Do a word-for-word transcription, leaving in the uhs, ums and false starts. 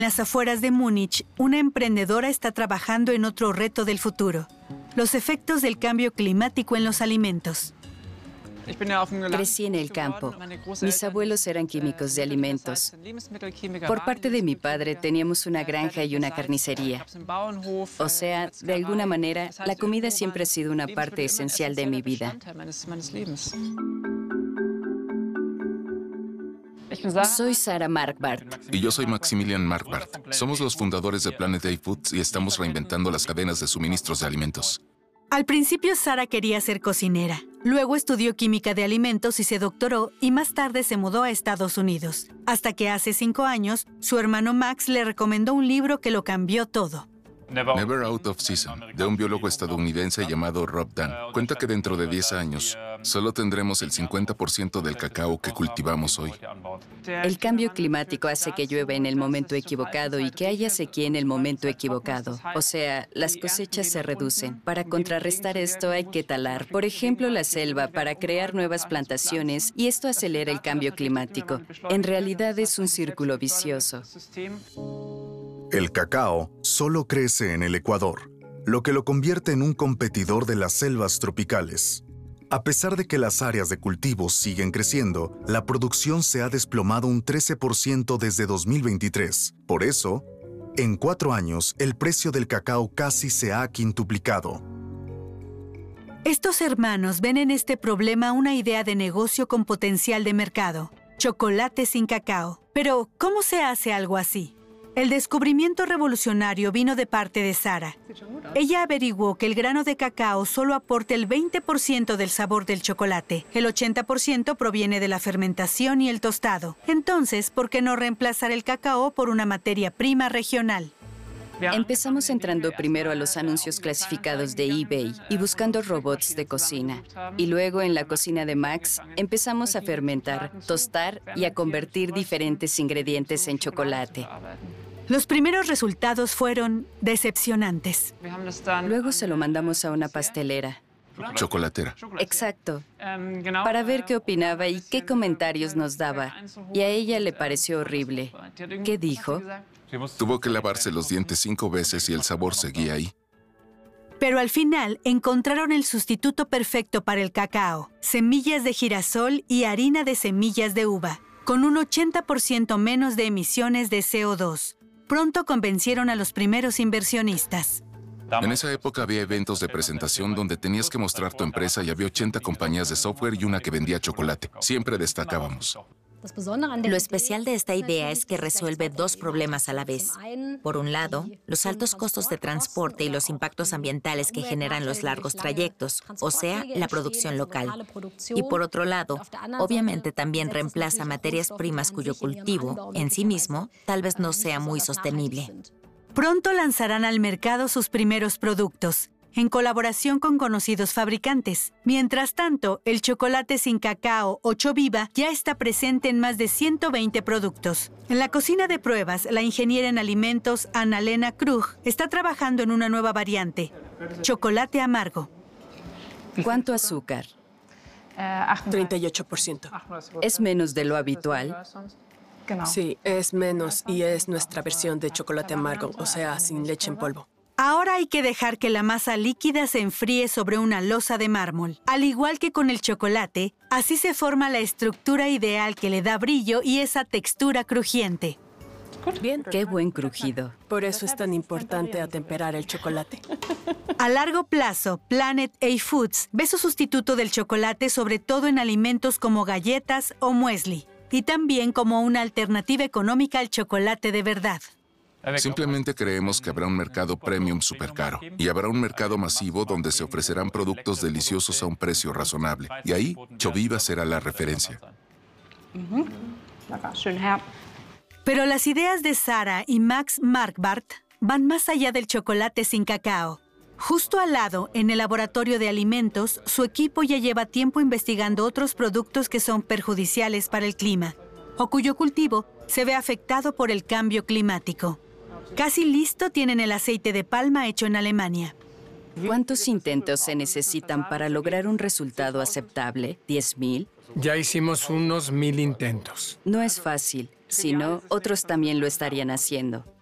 En las afueras de Múnich, una emprendedora está trabajando en otro reto del futuro: los efectos del cambio climático en los alimentos. Crecí en el campo. Mis abuelos eran químicos de alimentos. Por parte de mi padre teníamos una granja y una carnicería. O sea, de alguna manera, la comida siempre ha sido una parte esencial de mi vida. Soy Sarah Marquardt. Y yo soy Maximilian Marquardt. Somos los fundadores de Planet A Foods y estamos reinventando las cadenas de suministros de alimentos. Al principio, Sarah quería ser cocinera. Luego estudió química de alimentos y se doctoró, y más tarde se mudó a Estados Unidos. Hasta que hace cinco años, su hermano Max le recomendó un libro que lo cambió todo. Never Out of Season, de un biólogo estadounidense llamado Rob Dunn. Cuenta que dentro de diez años, solo tendremos el cincuenta por ciento del cacao que cultivamos hoy. El cambio climático hace que llueva en el momento equivocado y que haya sequía en el momento equivocado. O sea, las cosechas se reducen. Para contrarrestar esto hay que talar, por ejemplo, la selva para crear nuevas plantaciones, y esto acelera el cambio climático. En realidad es un círculo vicioso. El cacao solo crece en el Ecuador, lo que lo convierte en un competidor de las selvas tropicales. A pesar de que las áreas de cultivo siguen creciendo, la producción se ha desplomado un trece por ciento desde dos mil veintitrés. Por eso, en cuatro años, el precio del cacao casi se ha quintuplicado. Estos hermanos ven en este problema una idea de negocio con potencial de mercado: chocolate sin cacao. Pero, ¿cómo se hace algo así? El descubrimiento revolucionario vino de parte de Sarah. Ella averiguó que el grano de cacao solo aporta el veinte por ciento del sabor del chocolate. El ochenta por ciento proviene de la fermentación y el tostado. Entonces, ¿por qué no reemplazar el cacao por una materia prima regional? Empezamos entrando primero a los anuncios clasificados de eBay y buscando robots de cocina. Y luego en la cocina de Max empezamos a fermentar, tostar y a convertir diferentes ingredientes en chocolate. Los primeros resultados fueron decepcionantes. Luego se lo mandamos a una pastelera. Chocolatera. Exacto. Para ver qué opinaba y qué comentarios nos daba. Y a ella le pareció horrible. ¿Qué dijo? Tuvo que lavarse los dientes cinco veces y el sabor seguía ahí. Pero al final encontraron el sustituto perfecto para el cacao: semillas de girasol y harina de semillas de uva, con un ochenta por ciento menos de emisiones de C O dos. Pronto convencieron a los primeros inversionistas. En esa época había eventos de presentación donde tenías que mostrar tu empresa y había ochenta compañías de software y una que vendía chocolate. Siempre destacábamos. Lo especial de esta idea es que resuelve dos problemas a la vez. Por un lado, los altos costos de transporte y los impactos ambientales que generan los largos trayectos, o sea, la producción local. Y por otro lado, obviamente también reemplaza materias primas cuyo cultivo, en sí mismo, tal vez no sea muy sostenible. Pronto lanzarán al mercado sus primeros productos, en colaboración con conocidos fabricantes. Mientras tanto, el chocolate sin cacao o Choviva ya está presente en más de ciento veinte productos. En la cocina de pruebas, la ingeniera en alimentos Annalena Krug está trabajando en una nueva variante: chocolate amargo. ¿Cuánto azúcar? treinta y ocho por ciento. ¿Es menos de lo habitual? Sí, es menos y es nuestra versión de chocolate amargo, o sea, sin leche en polvo. Ahora hay que dejar que la masa líquida se enfríe sobre una losa de mármol. Al igual que con el chocolate, así se forma la estructura ideal que le da brillo y esa textura crujiente. Bien, qué buen crujido. Por eso es tan importante atemperar el chocolate. A largo plazo, Planet A Foods ve su sustituto del chocolate sobre todo en alimentos como galletas o muesli, y también como una alternativa económica al chocolate de verdad. Simplemente creemos que habrá un mercado premium súper caro y habrá un mercado masivo donde se ofrecerán productos deliciosos a un precio razonable. Y ahí, Choviva será la referencia. Pero las ideas de Sarah y Max Marquardt van más allá del chocolate sin cacao. Justo al lado, en el laboratorio de alimentos, su equipo ya lleva tiempo investigando otros productos que son perjudiciales para el clima, o cuyo cultivo se ve afectado por el cambio climático. Casi listo tienen el aceite de palma hecho en Alemania. ¿Cuántos intentos se necesitan para lograr un resultado aceptable? ¿diez mil? Ya hicimos unos mil intentos. No es fácil. Si no, otros también lo estarían haciendo.